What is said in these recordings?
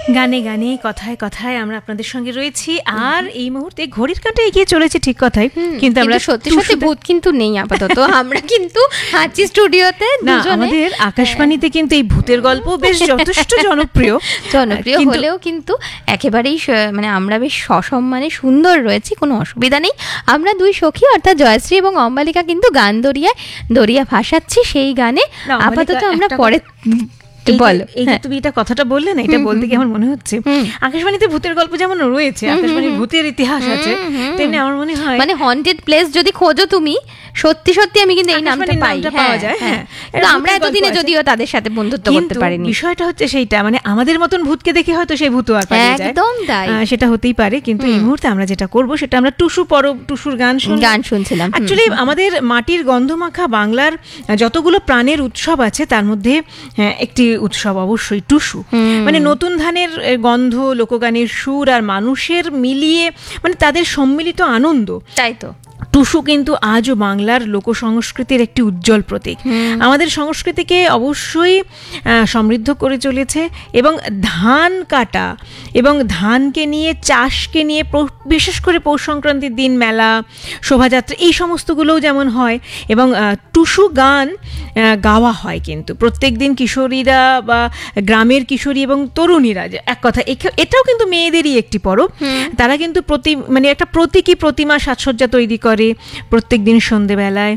গানে গানে কথায় কথায় আমরা আপনাদের সঙ্গে রয়েছি, আর এই মুহূর্তে ঘড়ির কাঁটা এগিয়ে চলেছে ঠিক কথাই, কিন্তু আমরা সত্যি সত্যি ভূত কিন্তু নেই আপাতত। আমরা কিন্তু আছি স্টুডিওতে দুজনে। আমাদের আকাশবাণীতে কিন্তু এই ভূতের গল্প বেশ যথেষ্ট জনপ্রিয় হলেও কিন্তু একেবারেই মানে আমরা বেশ সসম্মানে সুন্দর রয়েছি, কোনো অসুবিধা নেই। আমরা দুই সখী অর্থাৎ জয়শ্রী এবং অম্বালিকা কিন্তু গান দরিয়া ভাসাচ্ছি। সেই গানে আপাতত আমরা পরে তুমি এটা কথাটা বললে না, এটা বলতে কি আমার মনে হচ্ছে আকাশবাণীতে ভূতের গল্প যেমন রয়েছে, আকাশবাণীর ভূতের ইতিহাস আছে, তেমনি আমার মনে হয় মানে হন্টেড প্লেস যদি খোঁজো তুমি, সত্যি সত্যি আমি কিন্তু এই নামটা পাওয়া যায়। আমরা এতদিনে যদিও তাদের সাথে বন্ধুত্ব করতে পারিনি। বিষয়টা হচ্ছে সেইটা, মানে আমাদের মতন ভূতকে দেখে হয়তো সেই ভূত আর পালিয়ে যায়, একদম তাই, সেটা হতেই পারে। কিন্তু এই মুহূর্তে আমরা যেটা করব সেটা আমরা টুসুর গান শুনছিলাম। অ্যাকচুয়ালি আমাদের মাটির গন্ধমাখা বাংলার যতগুলো প্রাণের উৎসব আছে তার মধ্যে একটি উৎসব অবশ্যই টুসু। মানে নতুন ধানের গন্ধ, লোকগানের সুর আর মানুষের মিলিয়ে মানে তাদের সম্মিলিত আনন্দ, তাই তো। টুসু কিন্তু আজও বাংলার লোকসংস্কৃতির একটি উজ্জ্বল প্রতীক। আমাদের সংস্কৃতিকে অবশ্যই সমৃদ্ধ করে চলেছে, এবং ধান কাটা এবং ধানকে নিয়ে, চাষকে নিয়ে, বিশেষ করে পৌষ সংক্রান্তির দিন মেলা, শোভাযাত্রা, এই সমস্তগুলোও যেমন হয়, এবং টুসু গান গাওয়া হয় কিন্তু প্রত্যেক দিন কিশোরীরা বা গ্রামের কিশোরী এবং তরুণীরা, এক কথা এটাও কিন্তু মেয়েদেরই একটি পরব। তারা কিন্তু মানে একটা প্রতীকী প্রতিমা সাজসজ্জা তৈরি করে, প্রত্যেক দিন সন্ধেবেলায়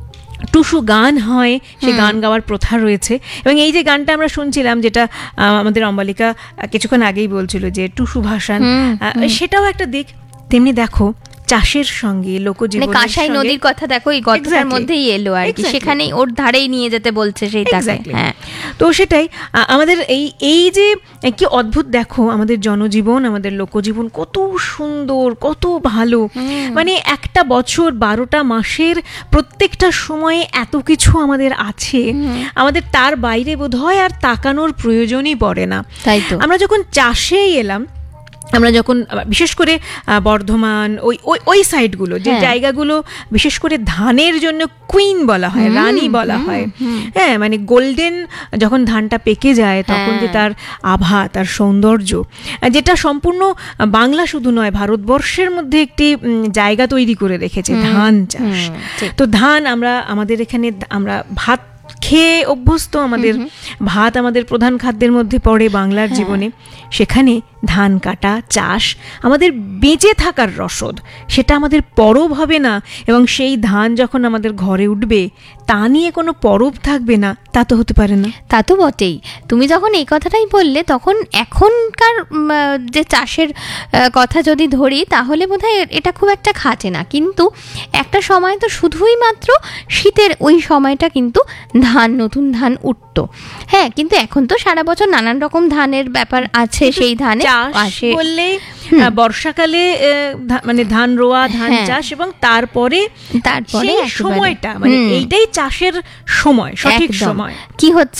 টুসু গান হয়, সে গান গাওয়ার প্রথা রয়েছে। এবং এই যে গানটা আমরা শুনছিলাম, যেটা আমাদের অম্বালিকা কিছুক্ষণ আগেই বলছিল যে টুসু ভাসান, সেটাও একটা দিক। তেমনি দেখো চাষের সঙ্গে লোকজীবন, কাঁসাই নদীর কথা দেখো এই গল্পটার মধ্যেই এলো আর কি, সেখানেই ওর ধারেই নিয়ে যেতে বলছে সেই তাকে। হ্যাঁ, তো সেটাই আমাদের এই যে কি অদ্ভুত, দেখো আমাদের জনজীবন, আমাদের লোকজীবন কত সুন্দর, কত ভালো। মানে একটা বছর 12টা মাসের প্রত্যেকটা সময়ে এত কিছু আমাদের আছে, আমাদের তার বাইরে বোধহয় আর তাকানোর প্রয়োজনই পড়ে না। তাই তো। আমরা যখন চাষেই এলাম, আমরা যখন বিশেষ করে বর্ধমান ওই সাইডগুলো, যে জায়গাগুলো বিশেষ করে ধানের জন্য কুইন বলা হয়, রানী বলা হয়, হ্যাঁ, মানে গোল্ডেন, যখন ধানটা পেকে যায় তখন যে তার আভা, তার সৌন্দর্য, যেটা সম্পূর্ণ বাংলা শুধু নয় ভারতবর্ষের মধ্যে একটি জায়গা তৈরি করে রেখেছে ধান চাষ। তো ধান আমাদের এখানে আমরা ভাত খেয়ে অভ্যস্ত, আমাদের ভাত আমাদের প্রধান খাদ্যের মধ্যে পড়ে বাংলার জীবনে। সেখানে ধান কাটা, চাষ আমাদের বেঁচে থাকার রসদ, সেটা আমাদের পরব হবে না, এবং সেই ধান যখন আমাদের ঘরে উঠবে তা নিয়ে কোনো পরব থাকবে না, তা তো হতে পারে না। তা তো বটেই। তুমি যখন এই কথাটাই বললে, তখন এখনকার যে চাষের কথা যদি ধরি, তাহলে বোধহয় এটা খুব একটা খাটে না, কিন্তু একটা সময় তো শুধুই মাত্র শীতের ওই সময়টা কিন্তু নতুন ধান উঠতো। হ্যাঁ, কিন্তু এখন তো সারা বছর নানান রকম ধানের ব্যাপার আছে। সেই ধানে আসে বললে বর্ষাকালে মানে ধান রোয়া, ধান চাষ, এবং তারপরে সময়টা মানে এইটাই চাষের সময়, সঠিক সময়। কি হচ্ছে